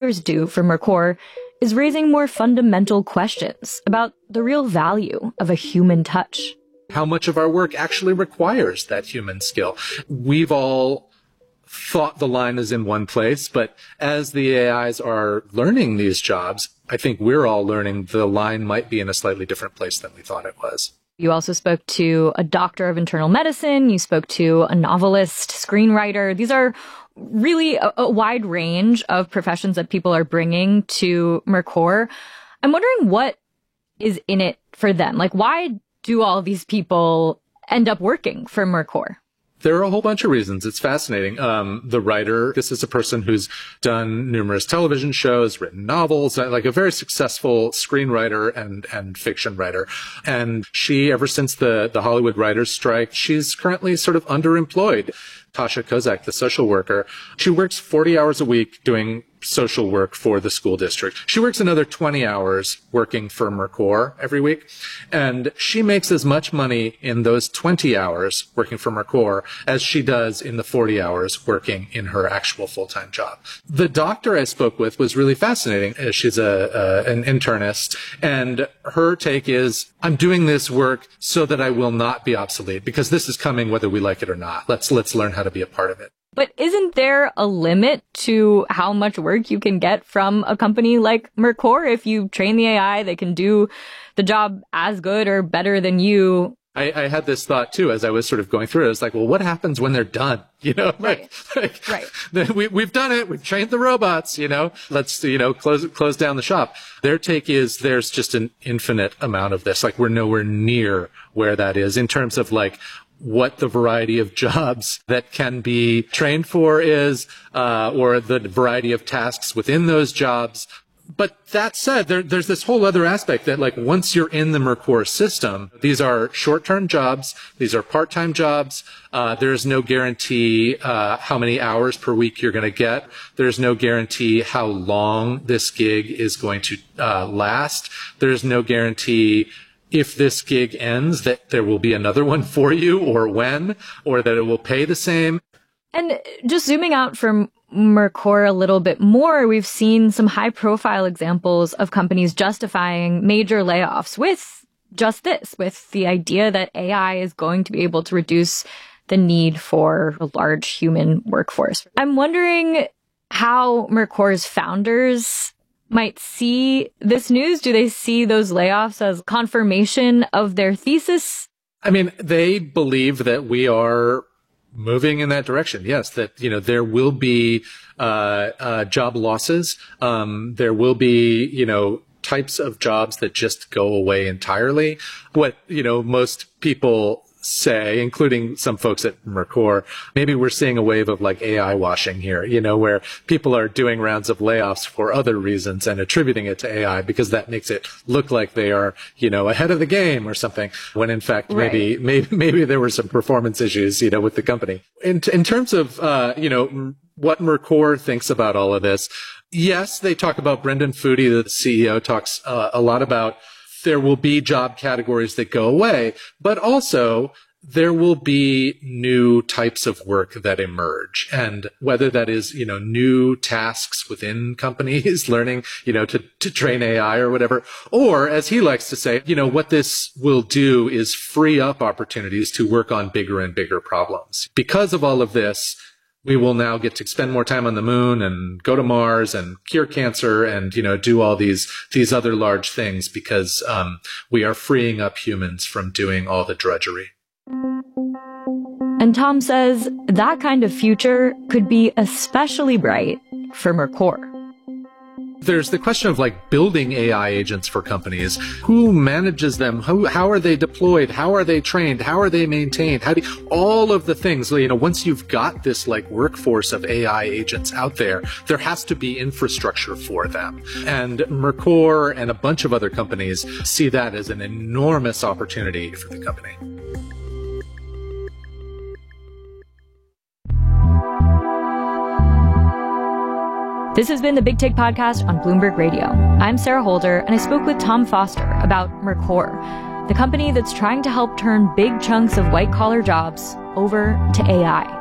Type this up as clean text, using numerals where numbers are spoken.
founders do for Mercor is raising more fundamental questions about the real value of a human touch. How much of our work actually requires that human skill? We've all thought the line is in one place, but as the AIs are learning these jobs, I think we're all learning the line might be in a slightly different place than we thought it was. You also spoke to a doctor of internal medicine. You spoke to a novelist, screenwriter. These are really a wide range of professions that people are bringing to Mercor. I'm wondering what is in it for them. Like, why do all these people end up working for Mercor? There are a whole bunch of reasons. It's fascinating. The writer, this is a person who's done numerous television shows, written novels, like a very successful screenwriter and fiction writer. And she, ever since the Hollywood writers' strike, she's currently sort of underemployed. Tasha Kozak, the social worker, she works 40 hours a week doing social work for the school district. She works another 20 hours working for Mercor every week. And she makes as much money in those 20 hours working for Mercor as she does in the 40 hours working in her actual full-time job. The doctor I spoke with was really fascinating. She's an internist, and her take is, I'm doing this work so that I will not be obsolete, because this is coming whether we like it or not. Let's learn how to be a part of it. But isn't there a limit to how much work you can get from a company like Mercor? If you train the AI, they can do the job as good or better than you. I had this thought too as I was sort of going through it. I was like, well, what happens when they're done? You know, right. We've done it. We've trained the robots, let's, close down the shop. Their take is there's just an infinite amount of this. Like, we're nowhere near where that is in terms of like what the variety of jobs that can be trained for is, or the variety of tasks within those jobs. But that said, there's this whole other aspect that, like, once you're in the Mercor system, these are short-term jobs. These are part-time jobs. There's no guarantee how many hours per week you're going to get. There's no guarantee how long this gig is going to last. There's no guarantee if this gig ends that there will be another one for you, or when, or that it will pay the same. And just zooming out from Mercor a little bit more, we've seen some high-profile examples of companies justifying major layoffs with just this, with the idea that AI is going to be able to reduce the need for a large human workforce. I'm wondering how Mercor's founders might see this news. Do they see those layoffs as confirmation of their thesis? I mean, they believe that we are moving in that direction. Yes, that, there will be job losses. There will be, types of jobs that just go away entirely. What, most people say, including some folks at Mercor, maybe we're seeing a wave of like AI washing here, where people are doing rounds of layoffs for other reasons and attributing it to AI because that makes it look like they are, ahead of the game or something, when in fact, maybe there were some performance issues, with the company. In terms of, what Mercor thinks about all of this, yes, they talk about Brendan Foody, the CEO, talks a lot about there will be job categories that go away, but also there will be new types of work that emerge. And whether that is, new tasks within companies, learning, to train AI or whatever, or as he likes to say, what this will do is free up opportunities to work on bigger and bigger problems. Because of all of this, we will now get to spend more time on the moon and go to Mars and cure cancer and, do all these other large things because we are freeing up humans from doing all the drudgery. And Tom says that kind of future could be especially bright for Mercor. There's the question of like building AI agents for companies. Who manages them? How are they deployed? How are they trained? How are they maintained? All of the things, once you've got this like workforce of AI agents out there, there has to be infrastructure for them. And Mercor and a bunch of other companies see that as an enormous opportunity for the company. This has been the Big Take Podcast on Bloomberg Radio. I'm Sarah Holder, and I spoke with Tom Foster about Mercor, the company that's trying to help turn big chunks of white-collar jobs over to AI.